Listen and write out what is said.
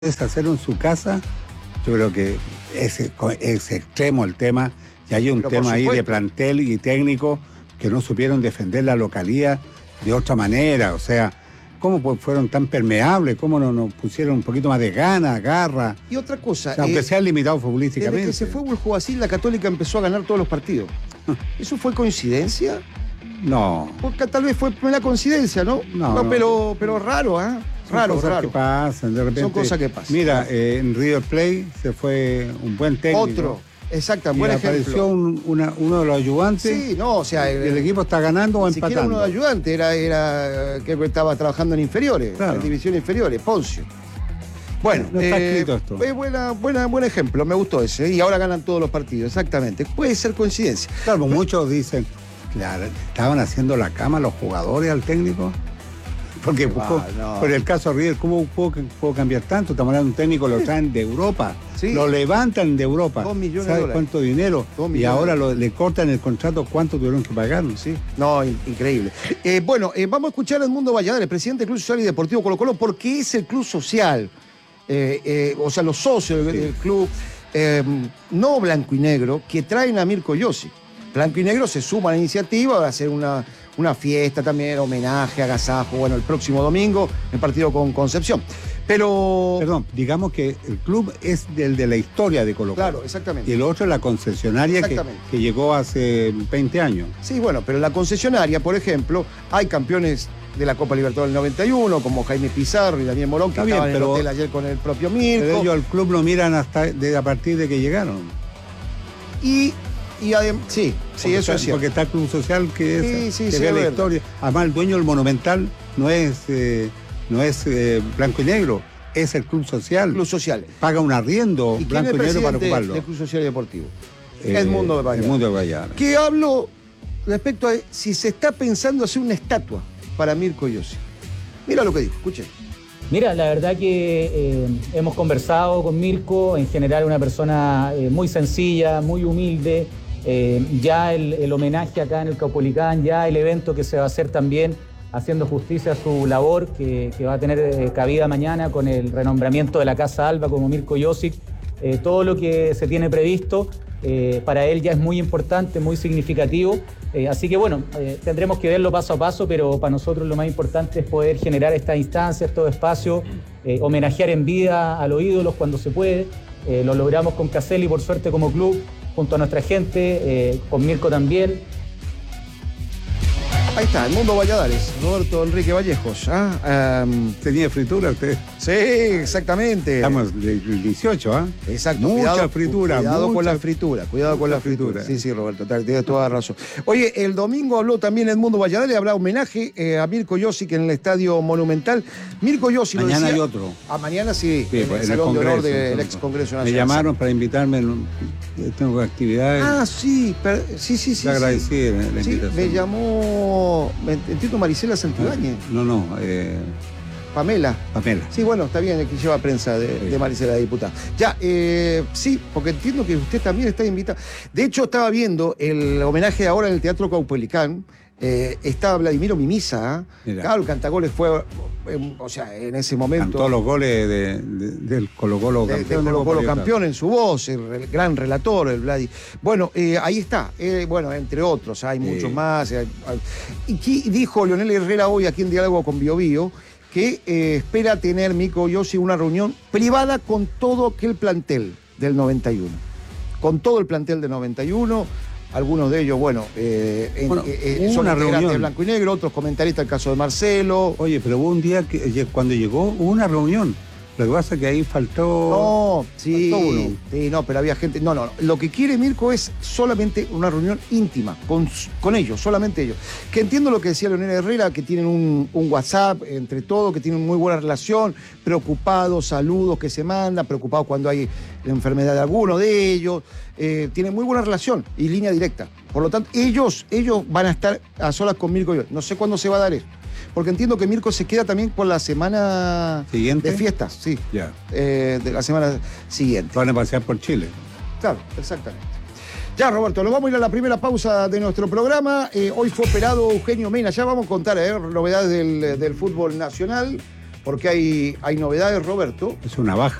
hacerlo en su casa, yo creo que es extremo el tema, y hay un tema ahí de plantel y técnico que no supieron defender la localía de otra manera. O sea, ¿cómo fueron tan permeables? ¿Cómo no nos pusieron un poquito más de ganas, garra? Y otra cosa, o sea, aunque sea limitado futbolísticamente. Desde que se fue Buljoacil, la Católica empezó a ganar todos los partidos. ¿Eso fue coincidencia? No. Porque tal vez fue una coincidencia, ¿no? No, pero raro, ¿ah? ¿eh? Raro, cosas raro. Que pasan, de repente. Son cosas que pasan. Mira, en River Plate se fue un buen técnico. Otro, exacto, buen ejemplo. Apareció uno de los ayudantes. Sí, no, o sea. El equipo está ganando o empatando. Siquiera uno de ayudantes, era que estaba trabajando en inferiores, claro. En divisiones inferiores, Poncio. Bueno, no está escrito esto. Es buen ejemplo, me gustó ese. Y ahora ganan todos los partidos, exactamente. Puede ser coincidencia. Claro, muchos dicen, claro, estaban haciendo la cama los jugadores al técnico. Porque por el caso de River, ¿cómo puedo cambiar tanto? Estamos hablando de un técnico, lo traen de Europa, sí. Lo levantan de Europa. 2 millones ¿Sabes de dólares? Cuánto dinero? Y ahora le cortan el contrato, ¿cuánto tuvieron que pagar? Sí. No, increíble. Vamos a escuchar a Edmundo Valladares, presidente del Club Social y Deportivo Colo-Colo, porque es el club social, o sea, los socios del club, no blanco y negro, que traen a Mirko Josic. Blanco y negro se suma a la iniciativa, va a hacer una fiesta también, homenaje, agasajo, bueno, el próximo domingo, el partido con Concepción. Pero... Perdón, digamos que el club es el de la historia de Colo-Colo. Claro, exactamente. Y el otro es la concesionaria que llegó hace 20 años. Sí, bueno, pero en la concesionaria, por ejemplo, hay campeones de la Copa Libertadores del 91, como Jaime Pizarro y Daniel Morón, que estaban en el hotel ayer con el propio Mirko. Pero ellos al club lo miran a partir de que llegaron. Y además, sí, eso es cierto. Porque está el Club Social que ve la historia. Además, el dueño del Monumental no es blanco y negro, es el Club Social. Club Social. Paga un arriendo blanco y negro para ocuparlo. El Club Social y Deportivo. Edmundo de Valladares. Edmundo de Valladares. Que hablo respecto a si se está pensando hacer una estatua para Mirko Josic. Mira lo que dijo, escuchen. Mira, la verdad que hemos conversado con Mirko, en general una persona muy sencilla, muy humilde. Ya el homenaje acá en el Caupolicán, ya el evento que se va a hacer también haciendo justicia a su labor, que va a tener cabida mañana con el renombramiento de la Casa Alba como Mirko Josic. Todo lo que se tiene previsto para él ya es muy importante, muy significativo. Así que bueno, tendremos que verlo paso a paso, pero para nosotros lo más importante es poder generar estas instancias, estos espacios, homenajear en vida a los ídolos cuando se puede. Lo logramos con Caselli, por suerte, como club, junto a nuestra gente, con Mirko también. Ahí está, Edmundo Valladares, Roberto Enrique Vallejos. ¿Tenía fritura usted? Sí, exactamente. Estamos del 18, ¿ah? Exacto. Mucha fritura. Cuidado con la fritura. Cuidado con la fritura. Sí, Roberto, tienes toda la razón. Oye, el domingo habló también Edmundo Valladares, habrá homenaje a Mirko Josic en el Estadio Monumental. Mirko Josic lo decía. Mañana hay otro. Mañana sí, en el Salón de Honor del ex Congreso Nacional. Me llamaron para invitarme, tengo actividades. Sí. Te agradecí la invitación. Me llamó, entiendo, Marisela Santibáñez. No. Pamela. Sí, bueno, está bien, que lleva prensa de Marisela, diputada. Ya, sí, porque entiendo que usted también está invitado. De hecho, estaba viendo el homenaje ahora en el Teatro Caupolicán. Estaba Vladimiro Mimisa. Claro, el cantagoles fue, o sea, en ese momento. Cantó los goles del Colo-Colo campeón. Del Colo-Colo campeón en su voz, el gran relator, el Vladi. Bueno, ahí está. Bueno, entre otros, hay muchos más. Y dijo Leonel Herrera hoy aquí en Diálogo con Bio Bio, que espera tener Mirko Josic una reunión privada con todo aquel plantel del 91. Con todo el plantel del 91. Algunos de ellos, son una reunión de blanco y negro, otros comentaristas, el caso de Marcelo. Oye, pero hubo un día que cuando llegó hubo una reunión. Lo que pasa es que ahí faltó. Faltó uno. Sí, no, pero había gente. No. Lo que quiere Mirko es solamente una reunión íntima, con ellos, solamente ellos. Que entiendo lo que decía Leonel Herrera, que tienen un WhatsApp entre todos, que tienen muy buena relación, preocupados, saludos que se mandan, preocupados cuando hay la enfermedad de alguno de ellos. Tienen muy buena relación y línea directa. Por lo tanto, ellos van a estar a solas con Mirko. No sé cuándo se va a dar eso. Porque entiendo que Mirko se queda también por la semana ¿Siguiente? De fiestas, sí. Ya. De la semana siguiente. Van a pasear por Chile. Claro, exactamente. Ya, Roberto, nos vamos a ir a la primera pausa de nuestro programa. Hoy fue operado Eugenio Mena. Ya vamos a contar novedades del fútbol nacional. porque hay novedades, Roberto. Es una baja.